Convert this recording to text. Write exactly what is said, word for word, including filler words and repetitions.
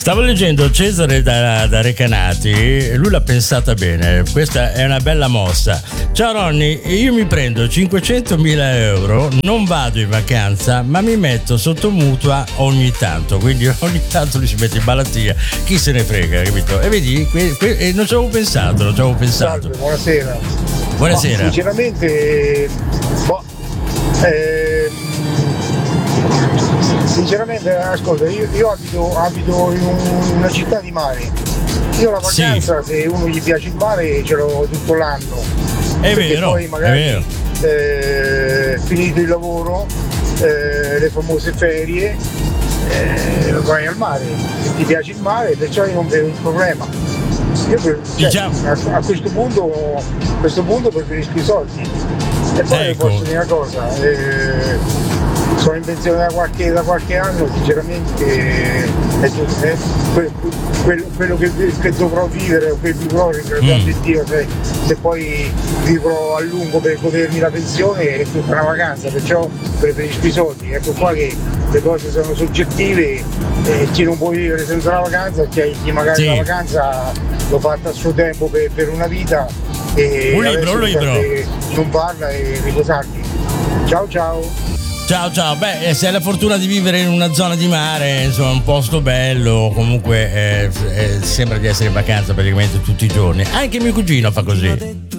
Stavo leggendo Cesare da, da Recanati, lui l'ha pensata bene, questa è una bella mossa. Ciao Ronny, io mi prendo cinquecentomila euro, non vado in vacanza, ma mi metto sotto mutua ogni tanto, quindi ogni tanto lui si mette in malattia, chi se ne frega, capito? E vedi, que, que, eh, non ci avevo pensato, non ci avevo pensato. Salve, buonasera. Buonasera. Ma, sinceramente, boh, eh, sinceramente, ascolta, io, io abito, abito in un, una città di mare. Io la vacanza, sì, se uno gli piace il mare, ce l'ho tutto l'anno. È vero, poi magari, è vero. Eh, finito il lavoro, eh, le famose ferie, eh, vai al mare. Se ti piace il mare, perciò io non vedo un problema. Io per, cioè, diciamo. a, a questo punto, a questo punto preferisco i soldi. E poi Ecco. posso dire una cosa, eh, sono in pensione da qualche, da qualche anno, sinceramente eh, è giusto, eh, que, quello, quello che, che dovrò vivere o che vivrò ringraziando Mm. Dio, se, se poi vivrò a lungo per godermi la pensione è tutta una vacanza, perciò preferisco i soldi. Ecco qua che le cose sono soggettive, eh, chi non può vivere senza la vacanza, chi, chi magari Sì. la vacanza l'ho fatta a suo tempo per, per una vita e Un libro, adesso un libro. serve non parla e riposarti. Ciao ciao! Ciao ciao, beh, se hai la fortuna di vivere in una zona di mare, insomma un posto bello, comunque eh, eh, sembra di essere in vacanza praticamente tutti i giorni. Anche mio cugino fa così.